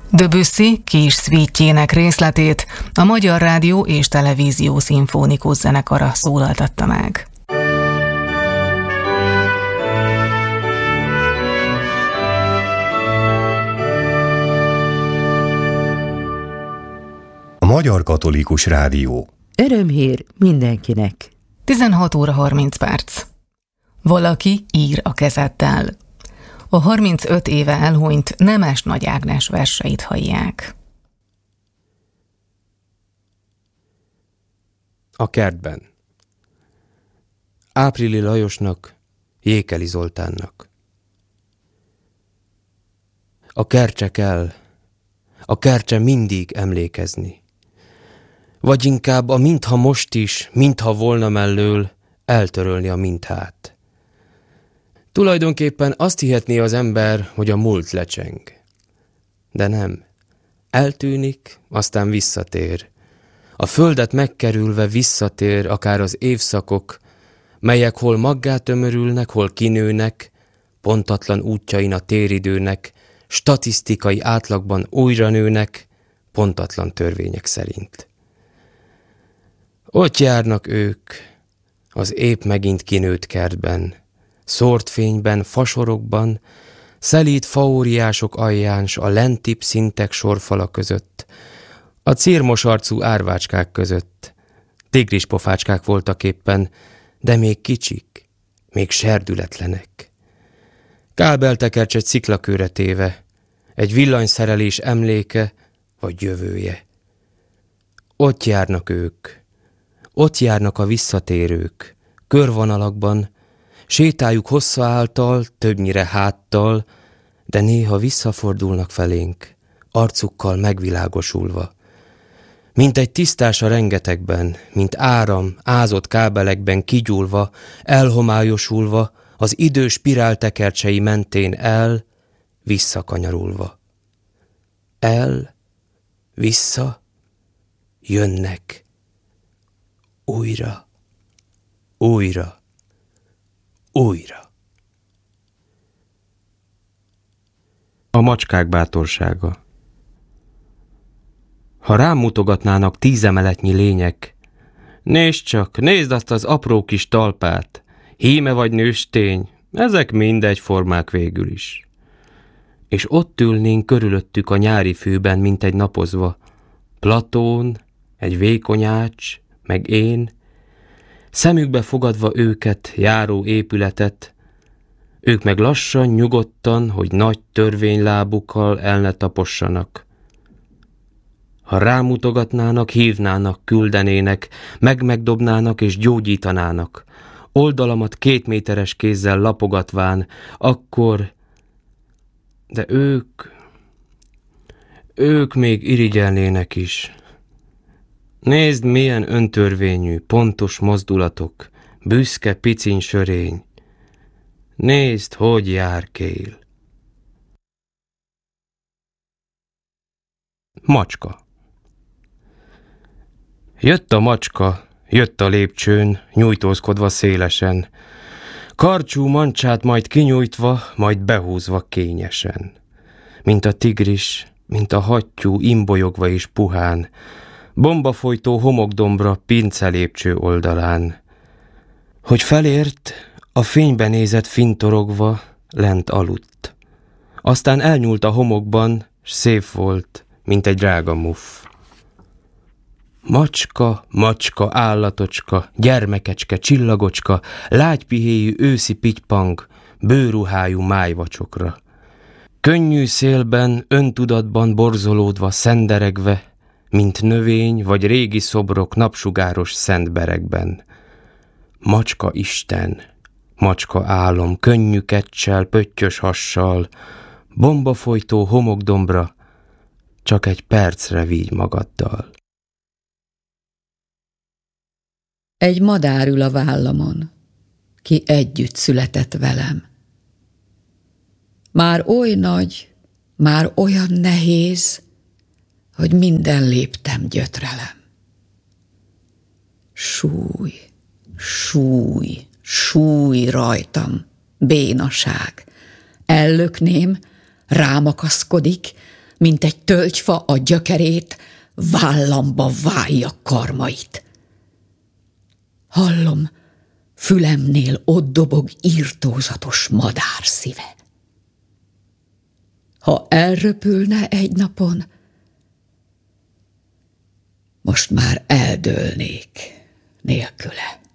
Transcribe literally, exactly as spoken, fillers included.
Debussy kis szvítjének részletét a Magyar Rádió és Televízió Szimfonikus Zenekara szólaltatta meg. A Magyar Katolikus Rádió. Örömhír mindenkinek. tizenhat óra harminc perc. Valaki ír a kezeddel. A harmincöt éve elhunyt Nemes Nagy Ágnes verseit hallják. A kertben. Áprili Lajosnak, Jékeli Zoltánnak. A kertse kell, a kertse mindig emlékezni. Vagy inkább a mintha most is, mintha volna mellől eltörölni a mintát. Tulajdonképpen azt hihetné az ember, hogy a múlt lecseng. De nem. Eltűnik, aztán visszatér. A földet megkerülve visszatér akár az évszakok, melyek hol maggá tömörülnek, hol kinőnek, pontatlan útjain a téridőnek, statisztikai átlagban újra nőnek, pontatlan törvények szerint. Ott járnak ők, az épp megint kinőtt kertben, szórt fényben, fasorokban, szelíd faóriások alján, s a lentibb szintek sorfala között, a círmos arcú árvácskák között. Tigrispofácskák voltak éppen, de még kicsik, még serdületlenek. Kábeltekercs egy sziklakőre téve, egy villanyszerelés emléke vagy jövője. Ott járnak ők, ott járnak a visszatérők, körvonalakban, sétájuk hossza által, többnyire háttal, de néha visszafordulnak felénk, arcukkal megvilágosulva. Mint egy tisztás a rengetegben, mint áram, ázott kábelekben kigyúlva, elhomályosulva, az idő spiráltekercsei mentén el, visszakanyarulva. El, vissza, jönnek. Újra, újra, újra. A macskák bátorsága. Ha rám mutogatnának tízemeletnyi lények, nézd csak, nézd azt az apró kis talpát, híme vagy nőstény, ezek mind egyformák végül is. És ott ülnénk körülöttük a nyári fűben, mint egy napozva, Platón, egy vékony ács, meg én, szemükbe fogadva őket, járó épületet, ők meg lassan, nyugodtan, hogy nagy törvénylábukkal el ne tapossanak. Ha rámutogatnának, hívnának, küldenének, meg-megdobnának és gyógyítanának, oldalamat két méteres kézzel lapogatván, akkor... De ők... ők még irigyelnének is. Nézd, milyen öntörvényű, pontos mozdulatok, büszke piciny sörény. Nézd, hogy járkél. Macska. Jött a macska, jött a lépcsőn, nyújtózkodva szélesen, karcsú mancsát majd kinyújtva, majd behúzva kényesen. Mint a tigris, mint a hattyú, imbolyogva és puhán, bombafolytó homokdombra pince lépcső oldalán. Hogy felért, a fénybe nézett fintorogva, lent aludt. Aztán elnyúlt a homokban, s szép volt, mint egy drága muff. Macska, macska, állatocska, gyermekecske, csillagocska, lágypihéjű őszi pitypang, bőruhájú májvacsokra. Könnyű szélben, öntudatban borzolódva, szenderegve, mint növény vagy régi szobrok napsugáros szentberekben. Macska Isten, macska álom, könnyű keccsel, pöttyös hassal, bombafolytó homokdombra, csak egy percre vigy magaddal. Egy madár ül a vállamon, ki együtt született velem. Már oly nagy, már olyan nehéz, hogy minden léptem gyötrelem. Súly, súly, súly rajtam, bénaság. Ellökném, rámakaszkodik, mint egy tölgyfa a gyökerét, vállamba válja karmait. Hallom, fülemnél ott dobog írtózatos madár szíve. Ha elröpülne egy napon, most már eldőlnék nélküle.